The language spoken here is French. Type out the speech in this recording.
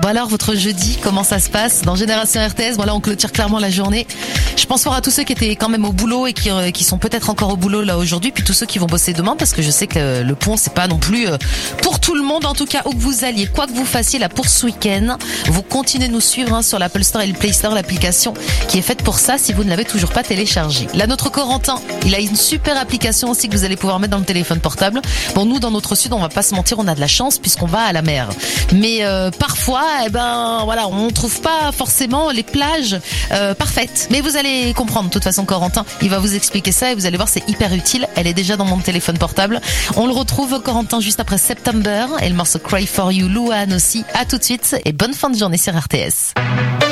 Bon alors, votre jeudi, comment ça se passe dans Génération RTS? Bon là, on clôture clairement la journée. Je pense voir à tous ceux qui étaient quand même au boulot et qui sont peut-être encore au boulot là aujourd'hui, puis tous ceux qui vont bosser demain, parce que je sais que le pont c'est pas non plus pour tout le monde. En tout cas, où que vous alliez, quoi que vous fassiez là pour ce week-end, vous continuez de nous suivre sur l'Apple Store et le Play Store, l'application qui est faite pour ça si vous ne l'avez toujours pas téléchargée. Là, notre Corentin, il a une super application aussi que vous allez pouvoir mettre dans le téléphone portable. Bon, nous dans notre sud, on va pas se mentir, on a de la chance puisqu'on va à la mer. Mais parfois, voilà, on trouve pas forcément les plages parfaites. Mais vous allez comprendre. De toute façon, Corentin, il va vous expliquer ça et vous allez voir, c'est hyper utile. Elle est déjà dans mon téléphone portable. On le retrouve, Corentin, juste après September et le morceau Cry for You, Louane aussi. À tout de suite et bonne fin de journée sur RTS.